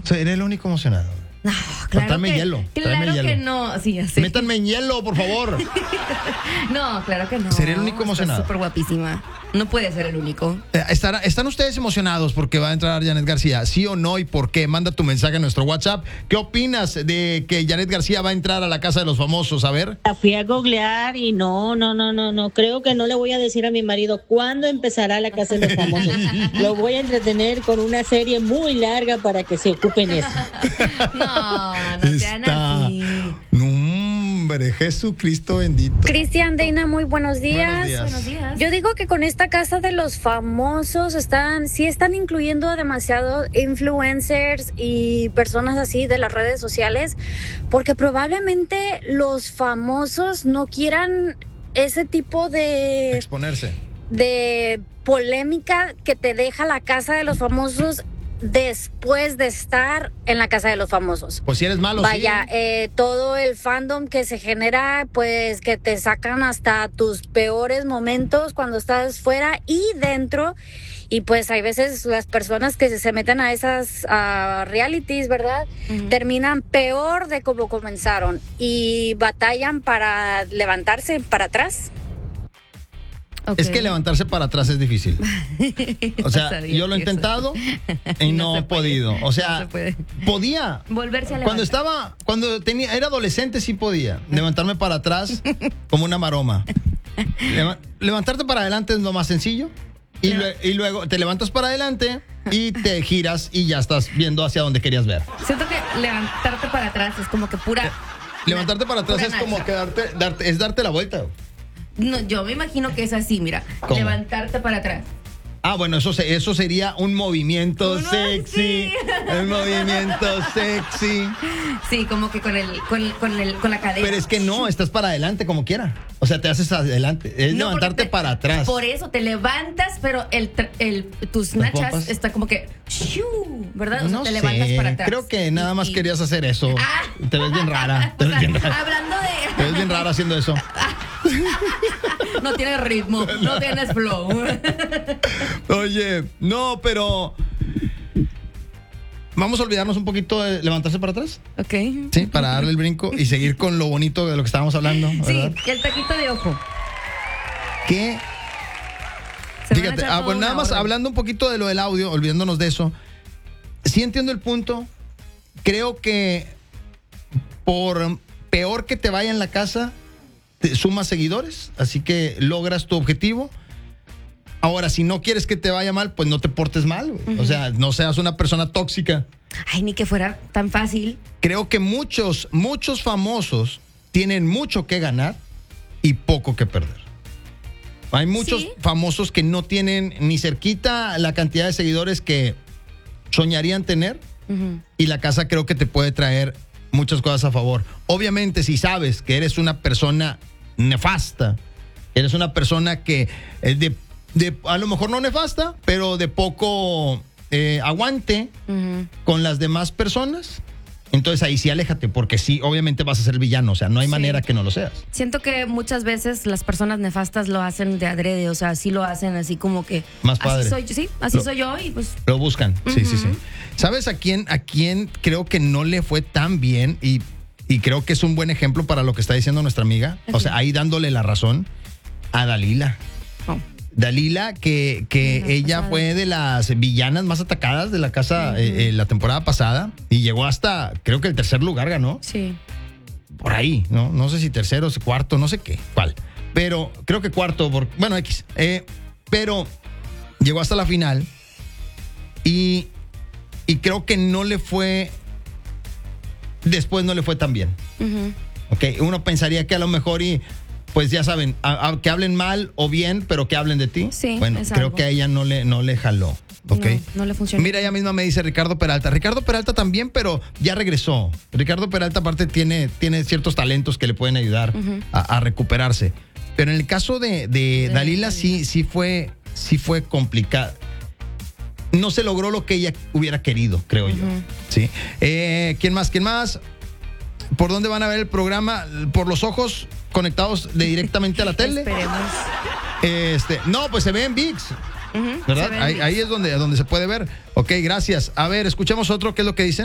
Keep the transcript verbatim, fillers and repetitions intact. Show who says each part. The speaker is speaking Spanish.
Speaker 1: Seré el único emocionado.
Speaker 2: No, claro
Speaker 1: Tráeme
Speaker 2: que,
Speaker 1: hielo.
Speaker 2: Claro
Speaker 1: tráeme
Speaker 2: que
Speaker 1: hielo.
Speaker 2: no. Sí, así.
Speaker 1: Métanme en hielo, por favor.
Speaker 2: No, claro que no.
Speaker 1: Seré el único emocionado.
Speaker 2: Súper guapísima. No puede ser el único.
Speaker 1: Eh, ¿Estará, ¿Están ustedes emocionados porque va a entrar Janet García? ¿Sí o no? ¿Y por qué? Manda tu mensaje a nuestro WhatsApp. ¿Qué opinas de que Janet García va a entrar a la Casa de los Famosos? A ver.
Speaker 3: La fui a googlear y no, no, no, no, no. Creo que no le voy a decir a mi marido cuándo empezará la Casa de los Famosos. Lo voy a entretener con una serie muy larga para que se ocupe en eso.
Speaker 2: No, no sean
Speaker 1: Está...
Speaker 2: así.
Speaker 1: No, hombre, Jesucristo bendito.
Speaker 4: Cristian, Deina, muy buenos días.
Speaker 1: Buenos días.
Speaker 2: Buenos días.
Speaker 4: Yo digo que con esta casa de los famosos están, sí están incluyendo a demasiados influencers y personas así de las redes sociales, porque probablemente los famosos no quieran ese tipo de,
Speaker 1: Exponerse.
Speaker 4: de polémica que te deja la casa de los famosos después de estar en la casa de los famosos.
Speaker 1: Pues si eres malo,
Speaker 4: Vaya,
Speaker 1: sí.
Speaker 4: eh, todo el fandom que se genera, pues que te sacan hasta tus peores momentos cuando estás fuera y dentro. Y pues hay veces las personas que se meten a esas uh, realities, ¿verdad?
Speaker 2: Ujú.
Speaker 4: Terminan peor de como comenzaron y batallan para levantarse para atrás.
Speaker 2: Okay.
Speaker 1: Es que levantarse para atrás es difícil. O sea,
Speaker 2: Sabía
Speaker 1: yo lo he
Speaker 2: que eso-
Speaker 1: intentado y no,
Speaker 2: No se
Speaker 1: he
Speaker 2: puede.
Speaker 1: podido. O
Speaker 2: No
Speaker 1: sea,
Speaker 2: se puede.
Speaker 1: podía.
Speaker 2: Volverse a levantar.
Speaker 1: Cuando estaba, cuando tenía, era adolescente sí podía levantarme para atrás como una maroma. Leva- levantarte para adelante es lo más sencillo y,
Speaker 2: Pero-
Speaker 1: lue- y luego te levantas para adelante y te giras y ya estás viendo hacia donde querías ver.
Speaker 2: Siento que levantarte para atrás es como que pura...
Speaker 1: Levantarte para atrás
Speaker 2: pura
Speaker 1: es como
Speaker 2: nacha.
Speaker 1: que darte, darte- es darte la vuelta.
Speaker 2: No, yo me imagino que es así, mira.
Speaker 1: ¿Cómo?
Speaker 2: Levantarte para atrás.
Speaker 1: Ah, bueno, eso, se- eso sería un movimiento
Speaker 2: Uno
Speaker 1: sexy.
Speaker 2: sí.
Speaker 1: El movimiento sexy.
Speaker 2: Sí, como que con el, con el, con el, con la cadera.
Speaker 1: Pero es que no, estás para adelante como quiera. O sea, te haces adelante. Es
Speaker 2: No,
Speaker 1: levantarte
Speaker 2: porque te-
Speaker 1: para atrás.
Speaker 2: Por eso te levantas, pero el, tra- el tus
Speaker 1: ¿Las
Speaker 2: nachas
Speaker 1: pompas?
Speaker 2: está como que ¡shiu! ¿Verdad? O sea,
Speaker 1: No
Speaker 2: te
Speaker 1: sé,
Speaker 2: levantas para atrás.
Speaker 1: creo que nada
Speaker 2: Y-
Speaker 1: más
Speaker 2: y-
Speaker 1: querías hacer eso.
Speaker 2: Ah.
Speaker 1: Te ves bien rara. Te
Speaker 2: O
Speaker 1: ves
Speaker 2: sea,
Speaker 1: bien rara.
Speaker 2: hablando
Speaker 1: Te ves
Speaker 2: de.
Speaker 1: bien rara haciendo eso.
Speaker 2: No tienes ritmo, no tienes flow.
Speaker 1: Oye, no, pero vamos a olvidarnos un poquito de levantarse para atrás.
Speaker 2: Ok.
Speaker 1: Sí, para darle el brinco y seguir con lo bonito de lo que estábamos hablando.
Speaker 2: Sí,
Speaker 1: ¿Verdad?
Speaker 2: y el taquito de ojo.
Speaker 1: Que
Speaker 2: Se van a
Speaker 1: Fíjate,
Speaker 2: echar
Speaker 1: ah,
Speaker 2: toda
Speaker 1: bueno, nada
Speaker 2: una
Speaker 1: más
Speaker 2: orden.
Speaker 1: hablando un poquito de lo del audio, olvidándonos de eso. Sí entiendo el punto. Creo que por peor que te vaya en la casa, te sumas seguidores, así que logras tu objetivo. Ahora, si no quieres que te vaya mal, pues no te portes mal, güey. O sea, no seas una persona tóxica.
Speaker 2: Ay, ni que fuera tan fácil.
Speaker 1: Creo que muchos, muchos famosos tienen mucho que ganar y poco que perder. Hay muchos
Speaker 2: Sí.
Speaker 1: famosos que no tienen ni cerquita la cantidad de seguidores que soñarían tener
Speaker 2: Ujú.
Speaker 1: y la casa creo que te puede traer muchas cosas a favor. Obviamente, si sabes que eres una persona nefasta, eres una persona que es de, de a lo mejor no nefasta, pero de poco eh, aguante
Speaker 2: Ujú.
Speaker 1: con las demás personas, entonces ahí sí aléjate, porque sí, obviamente vas a ser villano, o sea, no hay
Speaker 2: Sí.
Speaker 1: manera que no lo seas.
Speaker 2: Siento que muchas veces las personas nefastas lo hacen de adrede, o sea, sí lo hacen así como que.
Speaker 1: Más padre.
Speaker 2: Así soy yo, sí, así
Speaker 1: Lo-
Speaker 2: soy yo y pues.
Speaker 1: Lo buscan, sí, sí, sí.
Speaker 2: Ujú.
Speaker 1: ¿Sabes a quién, a quién creo que no le fue tan bien? Y, y creo que es un buen ejemplo para lo que está diciendo nuestra amiga. O sea, ahí dándole la razón a Dalila.
Speaker 2: Oh.
Speaker 1: Dalila, que, que
Speaker 2: La
Speaker 1: ella
Speaker 2: pasada.
Speaker 1: fue de las villanas más atacadas de la casa eh, eh, la temporada pasada y llegó hasta, creo que el tercer lugar ganó.
Speaker 2: Sí.
Speaker 1: Por ahí, ¿no? No sé si tercero, si cuarto, no sé qué, cuál. Pero creo que cuarto, por, bueno, X. Eh, pero llegó hasta la final y, y creo que no le fue, después no le fue tan bien.
Speaker 2: Ujú.
Speaker 1: Ok, uno pensaría que a lo mejor y, pues ya saben, a- a- que hablen mal o bien, pero que hablen de ti.
Speaker 2: Sí,
Speaker 1: bueno,
Speaker 2: es
Speaker 1: creo
Speaker 2: algo.
Speaker 1: que a ella no le, no le jaló. Ok.
Speaker 2: No, no le funciona.
Speaker 1: Mira, ella misma me dice Ricardo Peralta. Ricardo Peralta también, pero ya regresó. Ricardo Peralta aparte tiene, tiene ciertos talentos que le pueden ayudar
Speaker 2: Ujú.
Speaker 1: a, a recuperarse. Pero en el caso de, de
Speaker 2: De
Speaker 1: Dalila,
Speaker 2: Dalila.
Speaker 1: sí, sí fue, sí fue complicado. No se logró lo que ella hubiera querido, creo yo.
Speaker 2: Ujú.
Speaker 1: ¿Sí? Eh, ¿Quién más? ¿Quién más? ¿Por dónde van a ver el programa? ¿Por los ojos conectados de directamente a la tele?
Speaker 2: Esperemos.
Speaker 1: Este, no, pues se ve en V I X.
Speaker 2: Ujú,
Speaker 1: ¿Verdad?
Speaker 2: se ven
Speaker 1: Ahí,
Speaker 2: bien.
Speaker 1: ahí es donde, donde se puede ver. Ok, gracias. A ver, escuchemos otro, ¿qué es lo que dicen?